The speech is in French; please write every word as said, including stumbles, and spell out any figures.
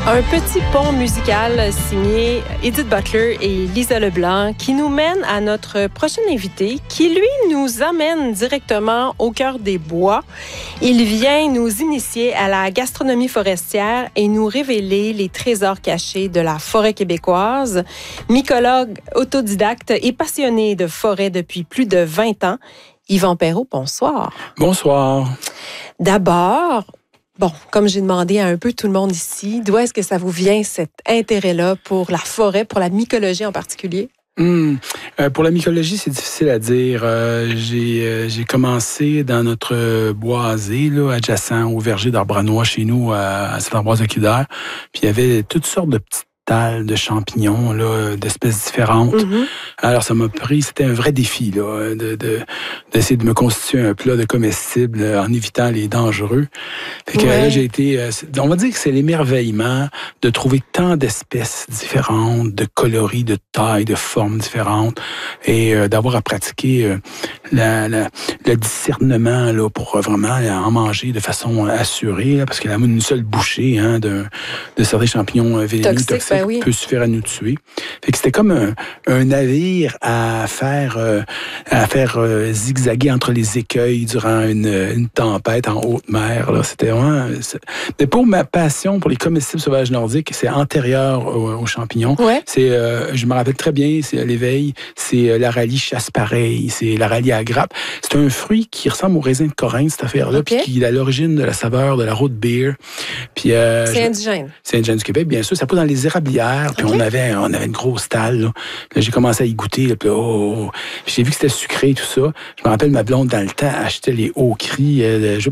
Un petit pont musical signé Edith Butler et Lisa Leblanc qui nous mène à notre prochain invité qui, lui, nous amène directement au cœur des bois. Il vient nous initier à la gastronomie forestière et nous révéler les trésors cachés de la forêt québécoise. Mycologue, autodidacte et passionné de forêt depuis plus de vingt ans, Yvan Perrault, bonsoir. Bonsoir. D'abord, bon, comme j'ai demandé à un peu tout le monde ici, d'où est-ce que ça vous vient cet intérêt-là pour la forêt, pour la mycologie en particulier? Hum, euh, pour la mycologie, c'est difficile à dire. Euh, j'ai, euh, j'ai commencé dans notre boisé, là, adjacent au verger d'Arbre-à-Noix chez nous, à, à Saint-Ambroise-de-Quildaire. Puis il y avait toutes sortes de petites talles de champignons, là, d'espèces différentes. Mm-hmm. Alors, ça m'a pris, c'était un vrai défi, là, de, de, d'essayer de me constituer un plat de comestibles en évitant les dangereux. Fait que ouais. Là, j'ai été, on va dire que c'est l'émerveillement de trouver tant d'espèces différentes, de coloris, de tailles, de formes différentes, et euh, d'avoir à pratiquer euh, la, la, le discernement, là, pour vraiment en manger de façon assurée, là, parce que la une seule bouchée, hein, de, de certains champignons vénéneux, toxiques, toxiques ben oui. peut suffire à nous tuer. Fait que c'était comme un, un navire à faire, euh, à faire euh, zigzaguer entre les écueils durant une, une tempête en haute mer. Là. C'était vraiment... C'est... Mais pour ma passion pour les comestibles sauvages nordiques, c'est antérieur aux, aux champignons. Ouais. C'est, euh, je me rappelle très bien, c'est l'éveil, c'est l'aralie chasse-pareil, c'est l'aralie à grappe. C'est un fruit qui ressemble au raisin de Corinthe, cette affaire-là, okay. Puis qui est à l'origine de la saveur de la root beer. Puis, euh, c'est indigène. C'est indigène du Québec, bien sûr. Ça pousse dans les érablières. Puis okay. on avait on avait une grosse talle. Là. Là, j'ai commencé à y goûter. Là, puis, oh, oh. Puis j'ai vu que c'était sucré, tout ça. Je me rappelle, ma blonde, dans le temps, achetait les hauts cris. Euh,